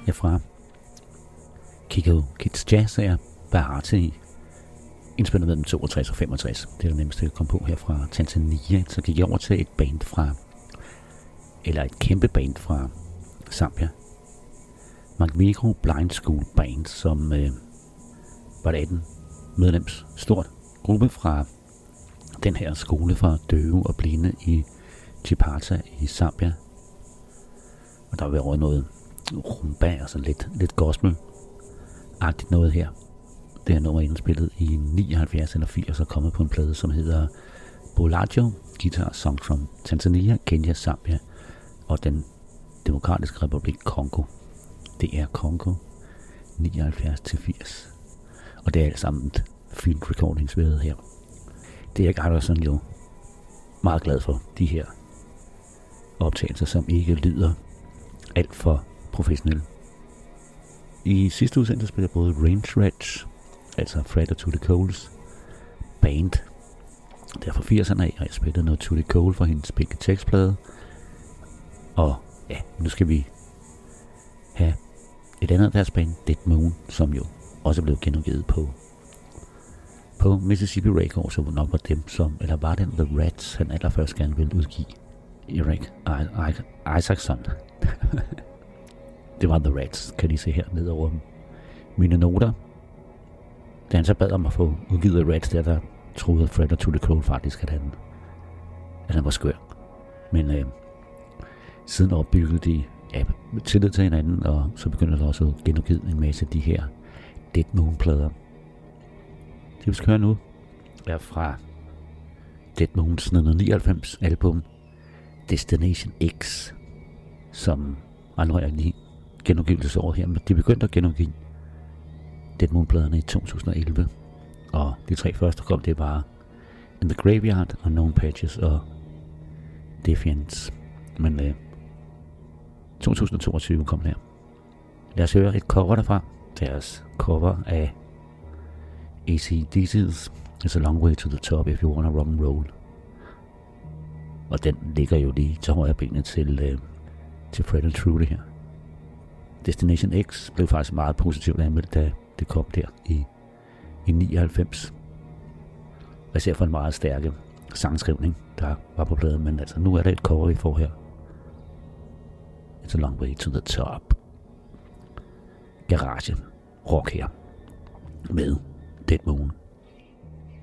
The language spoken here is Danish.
herfra. Kiko Kids Jazz er Bahati, indspillet mellem 62 og 65. Det er det nemmeste at komme på her fra Tanzania. Så gik jeg over til et band et kæmpe band fra Zambia. Magviro Blind School Band, som var et 18 medlems stort gruppe fra den her skole for døve og blinde i Chipata i Zambia. Og der var over noget rumba og sådan lidt gospel-agtigt noget her. Det her nummer er indspillet i 79 eller 80 og kommet på en plade, som hedder Bolajo, Guitar Songs from Tanzania, Kenya, Zambia og den Demokratiske Republik Kongo. Det er Kongo 79-80. Og det er alt sammen field recordings ved her. Det er Garrison jo meget glad for, de her optagelser, som ikke lyder alt for professionelle. I sidste udsendelse spiller både Range Rats, altså Fred og Tutti Coles band, der fra 80'erne af, og jeg spillede noget Tutti Cole for hendes Big Tex-plade. Og ja, nu skal vi have et andet af deres band, Dead Moon, som jo også blev genudgivet på Mississippi Records, som nok var dem, eller var den The Rats, han allerførst gerne ville udgive. Eric Isaacson. Det var The Rats, kan I se her ned over mine noter. Da han så bad om at få udgivet Rats, der troede Fred og Tutti Cole faktisk, at han var skør. Men siden opbyggede de tillid til hinanden, og så begyndte der også at genudgive en masse af de her Dead Moon-plader. Det vi skal høre nu er fra Dead Moons 1999 album Destination X, som nu har jeg lige genudgivelsesår her, men de begyndte at genudgive Dead Moon-pladerne i 2011, og de 3 første kom, det var In the Graveyard, Unknown Patches og Defiance. Men 2022 kom her. Lad os høre et cover derfra. Deres cover af AC/DC's It's a Long Way to the Top If You Wanna Rock and Roll. Og den ligger jo lige til højre benet til Fred og Trudy her. Destination X blev faktisk meget positivt anmeldt, da det kom der i 99. Og især for en meget stærke sangskrivning, der var på pladen, men altså nu er det et cover, vi får her. It's a Long Way to the Top. Garage rock her med Dead Moon.